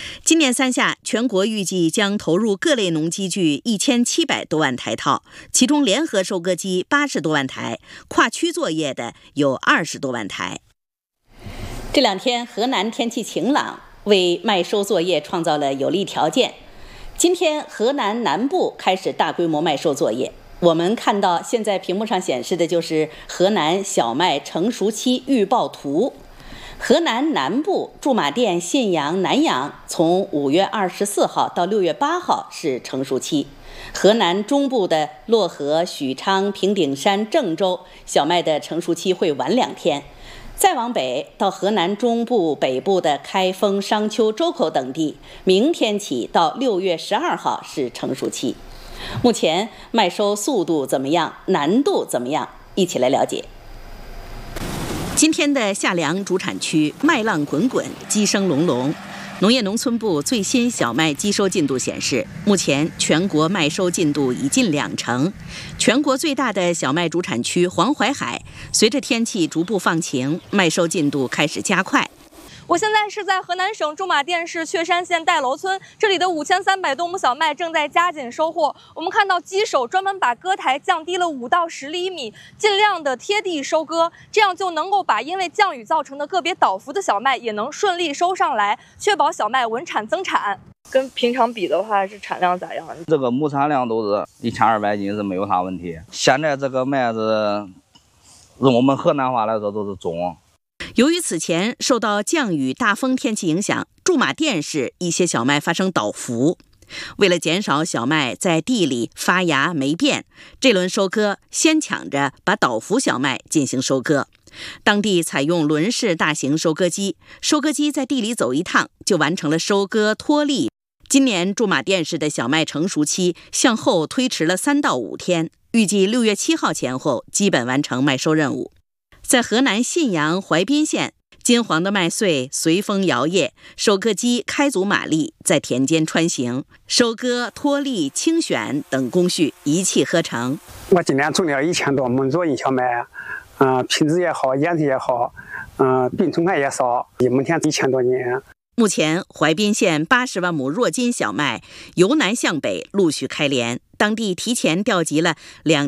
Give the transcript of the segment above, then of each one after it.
今年3夏，全国预计将投入各类农机具1700多万台套，其中联合收割机80多万台，跨区作业的有20多万台。这2天，河南天气晴朗，为麦收作业创造了有利条件。今天，河南南部开始大规模麦收作业。我们看到现在屏幕上显示的就是河南小麦成熟期预报图。河南南部驻马店、信阳、南阳从5月24号到6月8号是成熟期。河南中部的漯河、许昌、平顶山、郑州小麦的成熟期会晚2天。再往北到河南中部、北部的开封、商丘、周口等地，明天起到6月12号是成熟期。目前麦收速度怎么样？难度怎么样？一起来了解。今天的夏粮主产区麦浪滚滚，鸡声隆隆。农业农村部最新小麦机收进度显示，目前全国麦收进度已近20%。全国最大的小麦主产区黄淮海，随着天气逐步放晴，麦收进度开始加快。 我现在是在河南省驻马店市确山县戴楼村，这里的5300多亩小麦正在加紧收获。我们看到机手专门把割台降低了5到10厘米，尽量的贴地收割，这样就能够把因为降雨造成的个别倒伏的小麦也能顺利收上来，确保小麦稳产增产。跟平常比的话，是产量咋样？ 这个亩产量都是1200斤是没有啥问题。现在这个麦子，用我们河南话来说都是种。 由于此前受到降雨大风天气影响，驻马店市一些小麦发生倒伏。为了减少小麦在地里发芽霉变，这轮收割先抢着把倒伏小麦进行收割。当地采用轮式大型收割机，收割机在地里走一趟就完成了收割脱粒。今年驻马店市的小麦成熟期向后推迟了3到5天，预计6月7号前后基本完成麦收任务。在河南信阳淮滨县，金黄的麦穗随风摇曳，收割机开足马力在田间穿行，收割、脱粒、清选等工序一气呵成。 我今年种了1000多亩左右小麦，品质也好，颜色也好，病虫害也少，每天1000多斤。 目前，淮滨县80万亩弱金小麦由南向北陆续开镰，当地提前调集了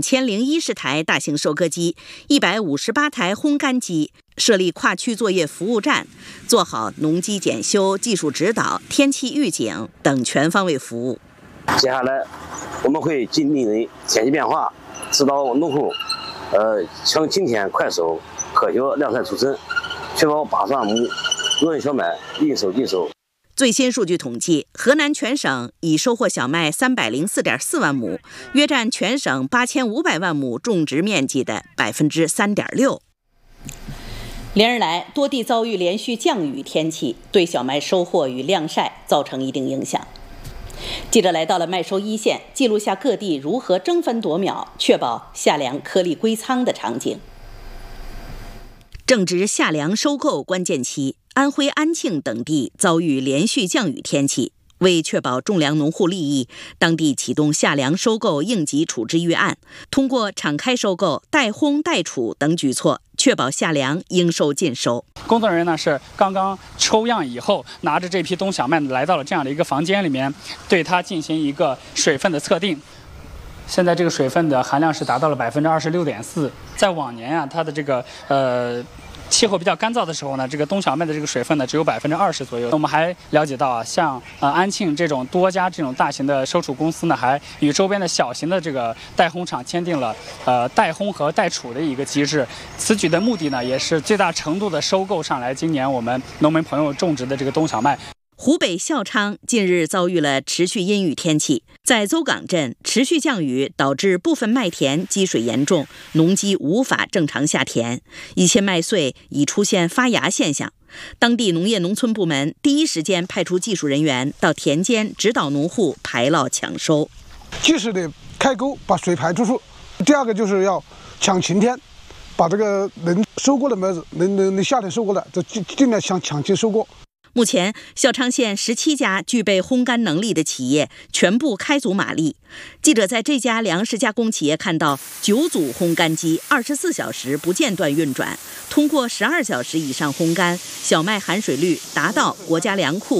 2010台大型收割机、158台烘干机，设立跨区作业服务站，做好农机检修、技术指导、天气预警等全方位服务。 接下来，我们会紧盯天气变化，指导农户，抢今天快收，科学量产出审，确保80万亩弱金小麦应收尽收。 最新数据统计，河南全省已收获小麦304.4万亩，约占全省8500万亩种植面积的3.6%。连日来，多地遭遇连续降雨天气，对小麦收获与晾晒造成一定影响。记者来到了麦收一线，记录下各地如何争分夺秒，确保夏粮颗粒归仓的场景。正值夏粮收购关键期，安徽安庆等地遭遇连续降雨天气。为确保种粮农户利益，当地启动夏粮收购应急处置预案，通过敞开收购、代烘代储等举措，确保夏粮应收尽收。 工作人员呢是刚刚抽样以后，拿着这批冬小麦来到了这样的一个房间里面，对它进行一个水分的测定。现在这个水分的含量是达到了26.4%。在往年啊，它的这个气候比较干燥的时候呢，这个冬小麦的这个水分呢只有20%左右。我们还了解到啊，像安庆这种多家这种大型的收储公司呢，还与周边的小型的这个代烘厂签订了代烘和代储的一个机制。此举的目的呢，也是最大程度的收购上来今年我们农民朋友种植的这个冬小麦。 湖北孝昌近日遭遇了持续阴雨天气，在邹港镇持续降雨导致部分麦田积水严重，农机无法正常下田，一些麦穗已出现发芽现象。当地农业农村部门第一时间派出技术人员到田间指导农户排涝抢收， 及时的开沟把水排出去。第二个就是要抢晴天，把这个能收获的麦子，能夏天收获的，就尽量抢期收获。 目前，孝昌县17家具备烘干能力的企业全部开足马力。记者在这家粮食加工企业看到9组烘干机24小时不间断运转，通过12小时以上烘干，小麦含水率达到国家粮库